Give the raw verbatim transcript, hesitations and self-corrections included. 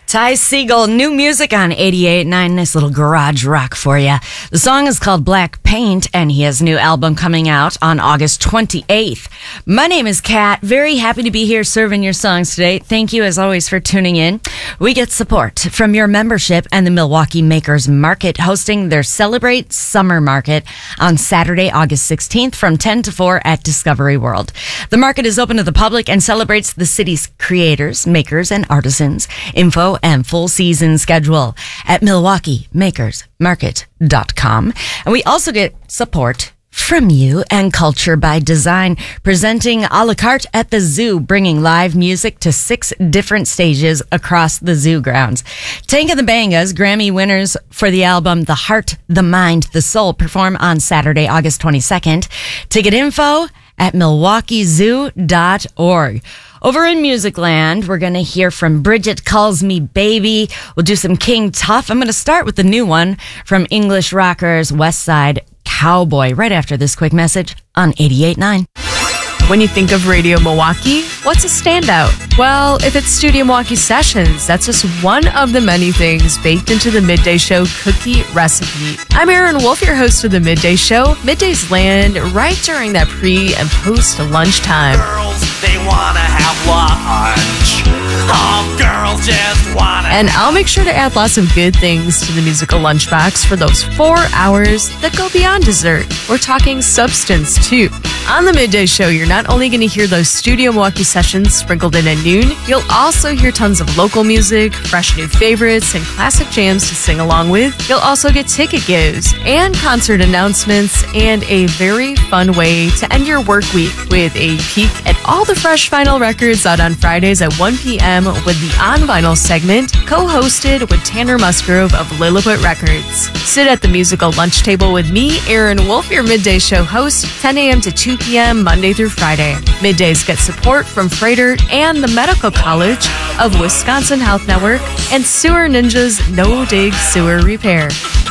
Ty Segall, new music on eighty-eight point nine. Nice little garage rock for you. The song is called Black Paint, and he has a new album coming out on August twenty-eighth. My name is Kat. Very happy to be here serving your songs today. Thank you, as always, for tuning in. We get support from your membership and the Milwaukee Makers Market, hosting their Celebrate Summer Market on Saturday, August sixteenth from ten to four at Discovery World. The market is open to the public and celebrates the city's creators, makers, and artisans. Info and full season schedule at milwaukee makers market dot com. And we also get support from you and Culture by Design, presenting a la carte at the zoo, bringing live music to six different stages across the zoo grounds. Tank and the Bangas, Grammy winners for the album The Heart, the Mind, the Soul, perform on Saturday, August twenty-second. Ticket info at milwaukee zoo dot org. Over in Musicland, we're going to hear from Bridget Calls Me Baby. We'll do some King Tuff. I'm going to start with the new one from English rockers West Side Cowboy right after this quick message on eighty-eight point nine. When you think of Radio Milwaukee, what's a standout? Well, if it's Studio Milwaukee Sessions, that's just one of the many things baked into the Midday Show cookie recipe. I'm Erin Wolf, your host of the Midday Show. Middays land right during that pre- and post-lunchtime. Girls, they wanna have lunch. Oh, girls just wanna. And I'll make sure to add lots of good things to the musical lunchbox for those four hours that go beyond dessert. We're talking substance, too. On the Midday Show, you're not only going to hear those Studio Milwaukee Sessions sprinkled in at noon, you'll also hear tons of local music, fresh new favorites, and classic jams to sing along with. You'll also get ticket gives and concert announcements and a very fun way to end your work week with a peek at all the fresh vinyl records out on Fridays at one p.m. with the On Vinyl segment, co-hosted with Tanner Musgrove of Lilliput Records. Sit at the musical lunch table with me, Erin Wolf, your Midday Show host, ten a.m. to two p.m. Monday through Friday. Middays get support from Freighter and the Medical College of Wisconsin Health Network and Sewer Ninja's No Dig Sewer Repair.